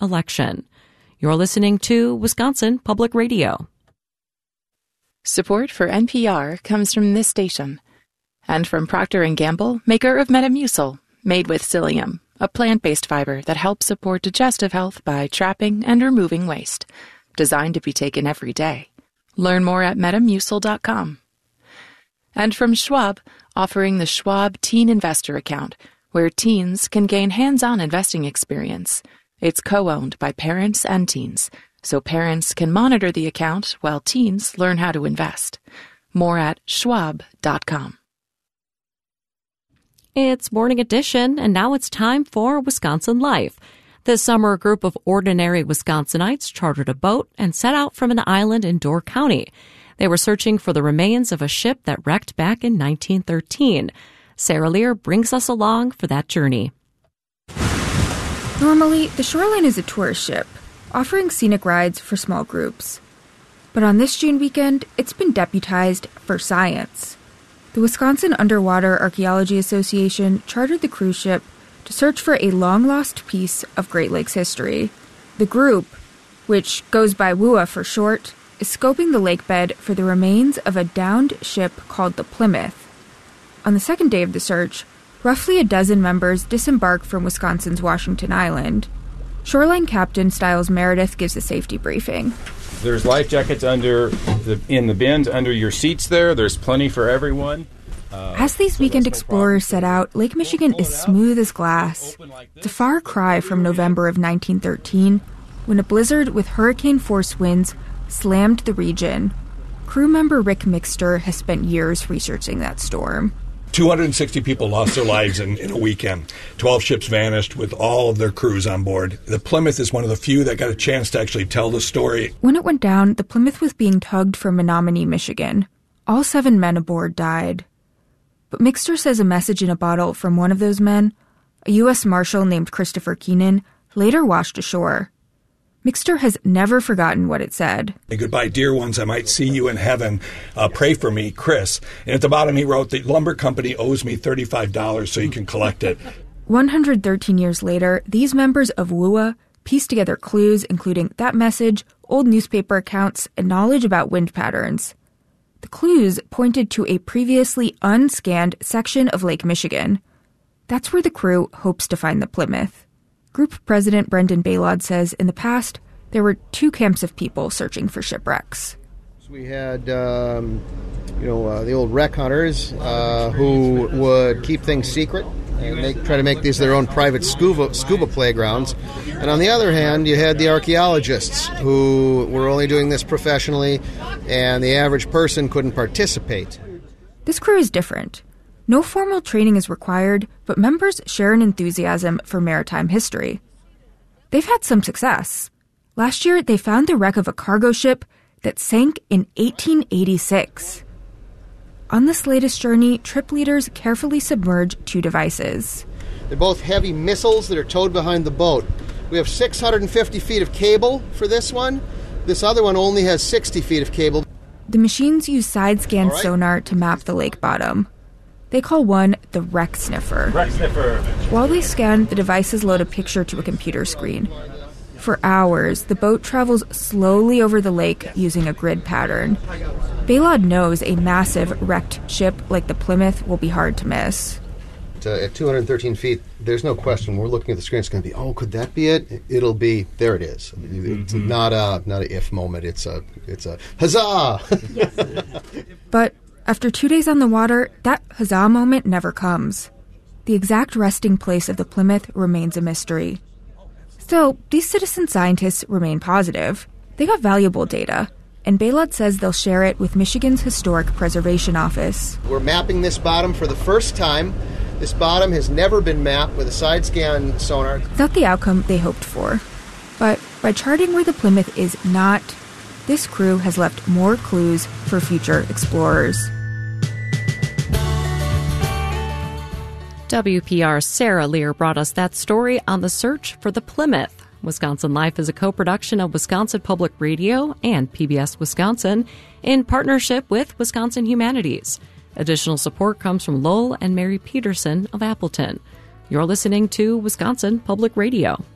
election. You're listening to Wisconsin Public Radio. Support for NPR comes from this station and from Procter & Gamble, maker of Metamucil, made with psyllium, a plant-based fiber that helps support digestive health by trapping and removing waste. Designed to be taken every day. Learn more at Metamucil.com. And from Schwab, offering the Schwab Teen Investor Account, where teens can gain hands-on investing experience. It's co-owned by parents and teens, so parents can monitor the account while teens learn how to invest. More at schwab.com. It's Morning Edition, and now it's time for Wisconsin Life. This summer, a group of ordinary Wisconsinites chartered a boat and set out from an island in Door County. They were searching for the remains of a ship that wrecked back in 1913. Sarah Lear brings us along for that journey. Normally, the Shoreline is a tourist ship, offering scenic rides for small groups. But on this June weekend, it's been deputized for science. The Wisconsin Underwater Archaeology Association chartered the cruise ship to search for a long-lost piece of Great Lakes history. The group, which goes by WUA for short, is scoping the lakebed for the remains of a downed ship called the Plymouth. On the second day of the search, roughly a dozen members disembark from Wisconsin's Washington Island. Shoreline Captain Stiles Meredith gives a safety briefing. There's life jackets in the bins under your seats there. There's plenty for everyone. As these weekend explorers set out, Lake Michigan is smooth as glass. It's a far cry from November of 1913, when a blizzard with hurricane-force winds slammed the region. Crew member Rick Mixter has spent years researching that storm. 260 people lost their lives in a weekend. 12 ships vanished with all of their crews on board. The Plymouth is one of the few that got a chance to actually tell the story. When it went down, the Plymouth was being tugged from Menominee, Michigan. All 7 men aboard died. But Mixter says a message in a bottle from one of those men, a U.S. Marshal named Christopher Keenan, later washed ashore. Mixter has never forgotten what it said. Goodbye, dear ones, I might see you in heaven. Pray for me, Chris. And at the bottom he wrote, the lumber company owes me $35 so you can collect it. 113 years later, these members of WUA pieced together clues including that message, old newspaper accounts, and knowledge about wind patterns. The clues pointed to a previously unscanned section of Lake Michigan. That's where the crew hopes to find the Plymouth. Group President Brendan Baylod says in the past, there were 2 camps of people searching for shipwrecks. So we had, the old wreck hunters who would keep things secret and try to make these their own private scuba playgrounds. And on the other hand, you had the archaeologists who were only doing this professionally, and the average person couldn't participate. This crew is different. No formal training is required, but members share an enthusiasm for maritime history. They've had some success. Last year, they found the wreck of a cargo ship that sank in 1886. On this latest journey, trip leaders carefully submerge 2 devices. They're both heavy missiles that are towed behind the boat. We have 650 feet of cable for this one. This other one only has 60 feet of cable. The machines use side-scan sonar to map the lake bottom. They call one the Wreck Sniffer. Wreck Sniffer. While they scan, the devices load a picture to a computer screen. For hours, the boat travels slowly over the lake using a grid pattern. Baylod knows a massive wrecked ship like the Plymouth will be hard to miss. At 213 feet, there's no question. We're looking at the screen. It's going to be, oh, could that be it? It'll be, there it is. It's not a if moment. It's a huzzah! Yes. But after 2 days on the water, that huzzah moment never comes. The exact resting place of the Plymouth remains a mystery. Still, these citizen scientists remain positive. They got valuable data, and Baylod says they'll share it with Michigan's Historic Preservation Office. We're mapping this bottom for the first time. This bottom has never been mapped with a side-scan sonar. It's not the outcome they hoped for. But by charting where the Plymouth is not, this crew has left more clues for future explorers. WPR's Sarah Lear brought us that story on the search for the Plymouth. Wisconsin Life is a co-production of Wisconsin Public Radio and PBS Wisconsin in partnership with Wisconsin Humanities. Additional support comes from Lowell and Mary Peterson of Appleton. You're listening to Wisconsin Public Radio.